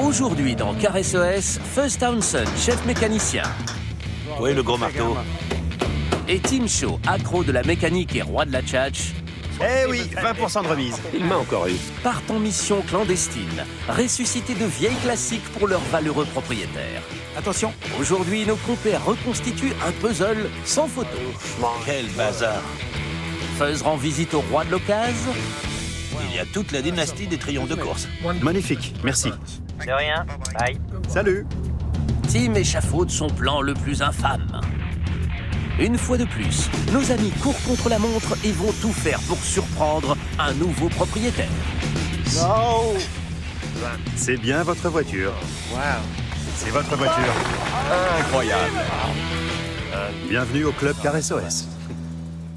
Aujourd'hui dans Car SOS, Fuzz Townsend, chef mécanicien. Oui, le gros marteau. Et Tim Shaw, accro de la mécanique et roi de la tchatch, Eh oui, 20% de remise. Il m'a encore eu. partent en mission clandestine, ressusciter de vieilles classiques pour leurs valeureux propriétaires. Attention. Aujourd'hui, nos compères reconstituent un puzzle sans photo. Quel bazar. Fuzz rend visite au roi de l'occasion. Il y a toute la dynastie des triomphes de course. Magnifique, merci. De rien, bye. Salut. Tim échafaude son plan le plus infâme. Une fois de plus, nos amis courent contre la montre et vont tout faire pour surprendre un nouveau propriétaire. Non. C'est bien votre voiture. Wow. C'est votre voiture. Incroyable. Bienvenue au club Car SOS.